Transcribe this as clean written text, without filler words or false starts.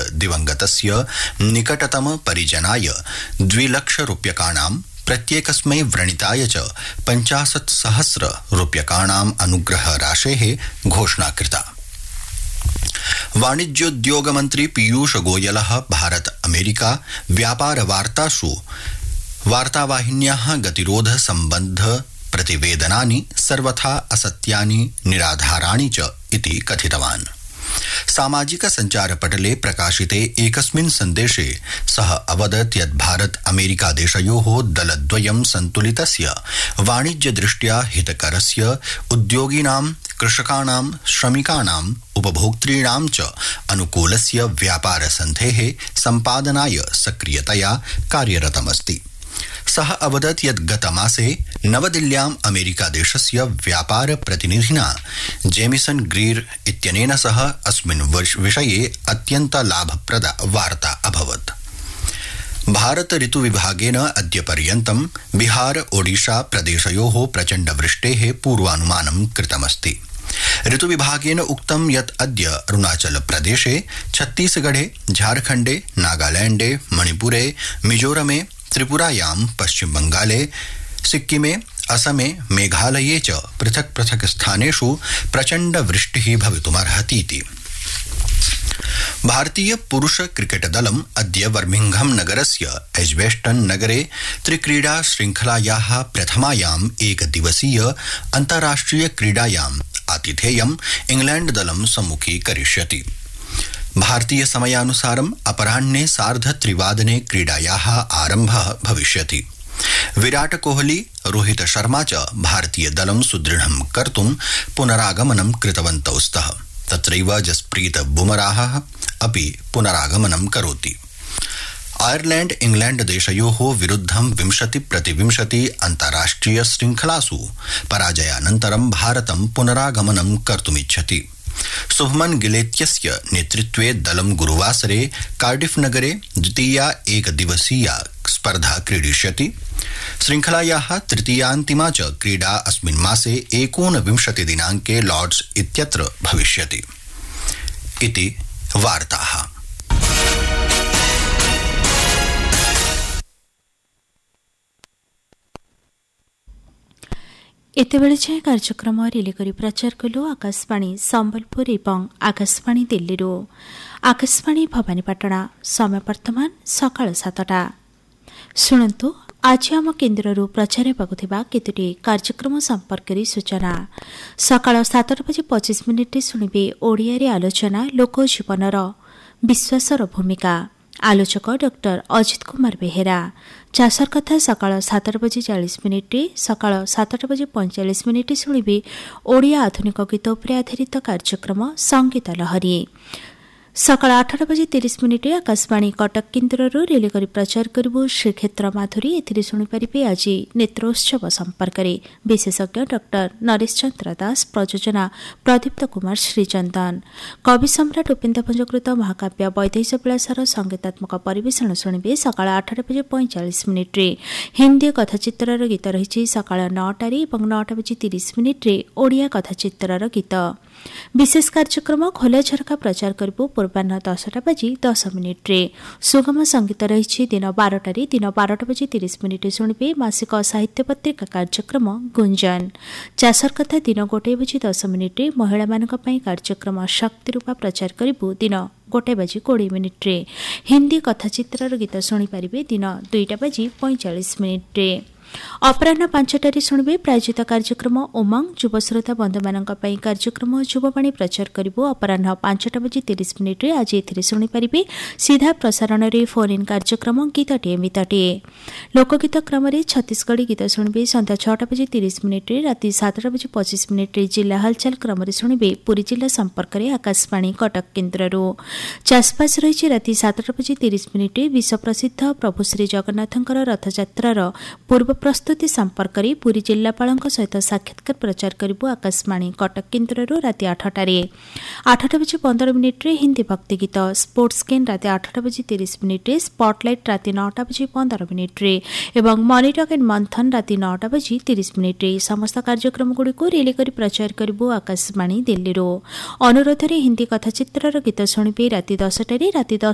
दिवंगतस्य निकटतम परिजनाय 2 लाख रूप्यकाणां प्रत्येकस्मै व्रणिताय च 50,000 रूप्यकाणाम् अनुग्रह राशेः घोषणा कृता। वाणिज्योद्योग मंत्री पीयूष गोयलः भारत अमेरिका व्यापार वार्तासु वार्तावाहिन्याः गतिरोध संबंध प्रतिवेदनानि सर्वथा असत्यानि निराधाराणि च इति कथितवान्। सामाजिक संचारपटले प्रकाशिते एकस्मिन् सन्देशे सः अवदत् यत् भारत अमेरिका देशयोः दलद्वयं सन्तुलितस्य वाणिज्यदृष्ट्या हितकरस्य उद्योगिनां कृषकाणां श्रमिकाणां उपभोक्तॄणां च अनुकूलस्य व्यापारसन्धेः सम्पादनाय सक्रियतया कार्यरतमस्ति। सः अवदत् यत् गतमासे नवदिल्ल्याम् अमेरिकादेशस्य व्यापार प्रतिनिधिना जेमिसन ग्रीर इत्यनेन सह अस्मिन् विषये अत्यन्त लाभप्रदा वार्ता अभवत्। भारत ऋतुविभागेन अद्य पर्यन्तं बिहार ओडिशा प्रदेशयोः प्रचण्डवृष्टेः पूर्वानुमानं कृतमस्ति। ऋतुविभागेन उक्तं यत् अद्य अरुणाचल प्रदेशे, छत्तीसगढ़े, झारखण्डे, नागालैंडे, मणिपुरे, मिजोरमे, त्रिपुरायां, पश्चिम बंगाले, सिक्किमे, असमे, मेघालये च पृथक पृथक स्थानेषु प्रचण्ड वृष्टिः भवितुमर्हतीति। भारतीय पुरुष क्रिकेट दलम् अद्य बर्मिंघम नगरस्य एज्बेस्टन नगरे त्रिक्रीडा श्रृंखलायाः प्रथमायाम् एकदिवसीय अन्ताराष्ट्रिय क्रीडायाम् आतिथेयम् इंग्लैंड दलं सम्मुखीकरिष्यति। भारतीय समयानुसारम् अपराह्ने 3:30 क्रीडायाः आरम्भः भविष्यति। विराट कोहली, रोहित शर्मा च भारतीय दलं सुदृढं कर्तुं पुनरागमनं कृतवन्तौ स्तः। तत्रैव जसप्रीत बुमराहः अपि पुनरागमनं करोति। आयरलैंड इंग्लैंड देशयोः विरुद्धं 20-20 अन्ताराष्ट्रिय श्रृंखलासु पराजयानन्तरं भारतं पुनरागमनं कर्तुमिच्छति। शुभमन गिलेत्यस्य नेतृत्वे दलं गुरुवासरे कार्डिफ नगरे द्वितीया एकदिवसीया स्पर्धा क्रीडिष्यति। श्रृंखलायाः तृतीयान्तिमा च क्रीडा अस्मिन् मासे 29 दिनाङ्के लॉर्ड्स इत्यत्र भविष्यति इति वार्ताः। एतेबेले छे कार्यक्रम रिले करी प्रचार कलु आकाशवाणी संबलपुर एवं आकाशवाणी दिल्ली। आकाशवाणी भवानीपाटना समय वर्तमान सकाळ 7टा। शुणन्तु आज आम केन्द्रରୁ प्रचार हेबाकुथिबा केतोटी कार्यक्रम संपर्करे सूचना। सकाळ 7:25 शुणिबे ओडिया रे आलोचना लोक जीवनर विश्वासर भूमिका। आलोचक डॉक्टर अजित कुमार बेहेरा। चाषर कथा सकाळ 7:40 सकाळ 7:45 शुणिबे ओडिया आधुनिक गीत उपरे आधारित कार्यक्रम संगीत लहरी। सकाळ 8:30 आकाशवाणी कटक केन्द्रରୁ रिले करी प्रचार करिबु श्रीक्षेत्र माधुरी। एथिरे शुणिपारिबे आज नेत्रोत्सव संपर्करे विशेषज्ञ डॉक्टर नरेश चंद्र दास, प्रयोजना प्रदीप्त कुमार श्रीचंदन। कवि सम्राट उपेन्द्र भंजकृत महाकाव्य वैदेश विलासर संगीतात्मक परिवेषण शुणिबे सकाळ 8:45। हिंदी कथाचित्रर गीत रही सकाळ 9टारे और 9:30 ओडिया कथाचित्रर गीत। विशेष कार्यक्रम खोला झरका प्रचार करिबु पूर्वाह्न 10:10 सुगम संगीत रही दिन 12टारे। दिन 12:30 शुणिबे मासिक साहित्य पत्रिका कार्यक्रम गुंजन। चाषर कथा दिन 1:10 महिला मानक पई कार्यक्रम शक्ति रूपा प्रचार करिबु दिन 1:20 हिंदी कथाचित्रर गीत शुणिपारिबे दिन 2:45। अपराह्न 5टारे शुणिबे प्रायोजित कार्यक्रम उमंग। युवश्रोता बंधुमानक पई कार्यक्रम युववाणी प्रचार करिबो अपराह्न 5:30। आज एथिरे शुणिपारिबे सीधा प्रसारण रे फोन इन कार्यक्रम गीतटे मितटे। लोकगीत क्रम रे छत्तीसगढ़ी गीत शुणिबे संध्या 6:30। राति 7:25 जिला हलचल क्रम रे शुणिबे पुरी जिला संपर्क रे आकाशवाणी कटक केन्द्रରୁ। चाषबास रही राति 7:30 विश्व प्रसिद्ध प्रभु श्री जगन्नाथंकर रथयात्रार पूर्व प्रस्तुति संपर्क रे पुरी जिलापालଙ୍କ सहित साक्षात्कार प्रचार करिबो आकाशवाणी कटक केन्द्रରୁ राति 8टारे। 8:15 हिंदी भक्ति गीत। स्पोर्ट्स केन राति 8:30। स्पॉटलाइट राति 9:15 एवं मनी टॉक एंड मंथन राति 9:30। समस्त कार्यक्रम गुड़िक रिले करी प्रचार करिबो आकाशवाणी दिल्ली। अनुरोध रे हिंदी कथाचित्रर गीत शुणिबे राति 10टारे। राति